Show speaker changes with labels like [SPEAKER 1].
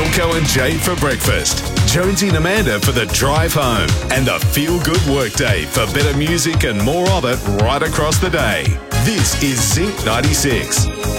[SPEAKER 1] Falco and Jade for breakfast, Jonesy and Amanda for the drive home, and the feel-good workday for better music and more of it right across the day. This is Zinc 96.